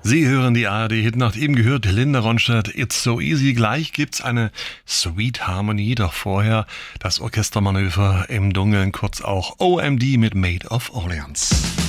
Sie hören die ARD-Hit nach ihm gehört, Linda Ronstadt, It's So Easy. Gleich gibt's eine Sweet Harmony, doch vorher das Orchestermanöver im Dunkeln, kurz auch OMD mit Maid of Orleans.